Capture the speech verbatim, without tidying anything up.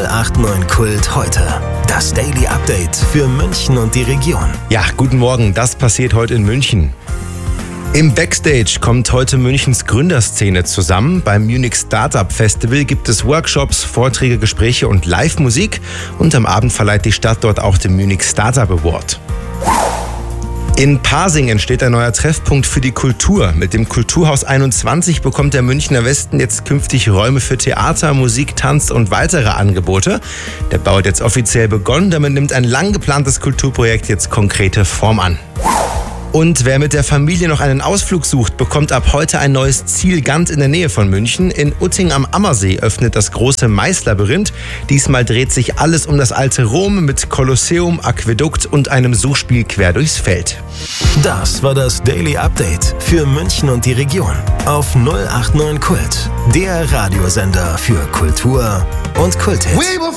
acht neun Kult heute. Das Daily Update für München und die Region. Ja, guten Morgen. Das passiert heute in München. Im Backstage kommt heute Münchens Gründerszene zusammen. Beim Munich Startup Festival gibt es Workshops, Vorträge, Gespräche und Live-Musik. Und am Abend verleiht die Stadt dort auch den Munich Startup Award. In Pasing entsteht ein neuer Treffpunkt für die Kultur. Mit dem Kulturhaus einundzwanzig bekommt der Münchner Westen jetzt künftig Räume für Theater, Musik, Tanz und weitere Angebote. Der Bau hat jetzt offiziell begonnen. Damit nimmt ein lang geplantes Kulturprojekt jetzt konkrete Form an. Und wer mit der Familie noch einen Ausflug sucht, bekommt ab heute ein neues Ziel ganz in der Nähe von München. In Utting am Ammersee öffnet das große Maislabyrinth. Diesmal dreht sich alles um das alte Rom mit Kolosseum, Aquädukt und einem Suchspiel quer durchs Feld. Das war das Daily Update für München und die Region auf null acht neun Kult, der Radiosender für Kultur und Kult.